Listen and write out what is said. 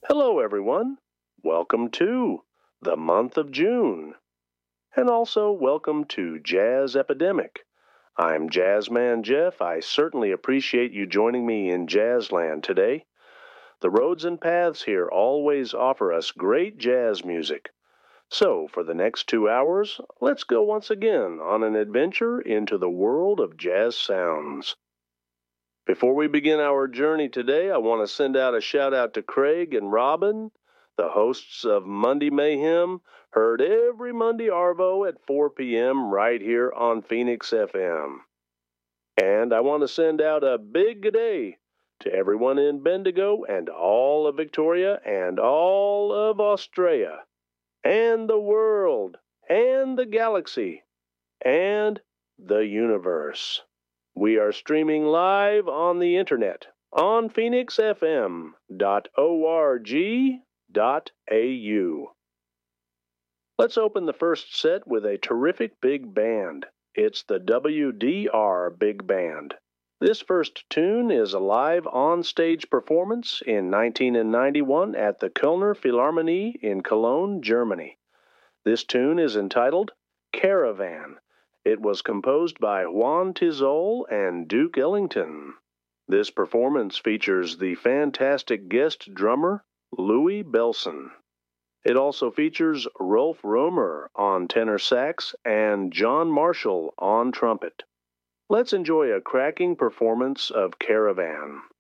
Hello, everyone. Welcome to the month of June. And also welcome to Jazz Epidemic. I'm Jazzman Jeff. I certainly appreciate you joining me in Jazzland today. The roads and paths here always offer us great jazz music. So, for the next 2 hours, let's go once again on an adventure into the world of jazz sounds. Before we begin our journey today, I want to send out a shout out to Craig and Robin, the hosts of Monday Mayhem, heard every Monday Arvo at 4 p.m. right here on Phoenix FM. And I want to send out a big good day to everyone in Bendigo and all of Victoria and all of Australia and the world and the galaxy and the universe. We are streaming live on the internet on phoenixfm.org.au. Let's open the first set with a terrific big band. It's the WDR Big Band. This first tune is a live on-stage performance in 1991 at the Kölner Philharmonie in Cologne, Germany. This tune is entitled Caravan. It was composed by Juan Tizol and Duke Ellington. This performance features the fantastic guest drummer, Louis Bellson. It also features Rolf Romer on tenor sax and John Marshall on trumpet. Let's enjoy a cracking performance of Caravan.